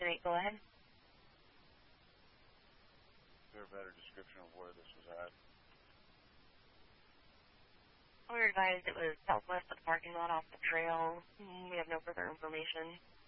8, go ahead. Is there a better description of where this was at? We were advised it was southwest of the parking lot off the trail. We have no further information.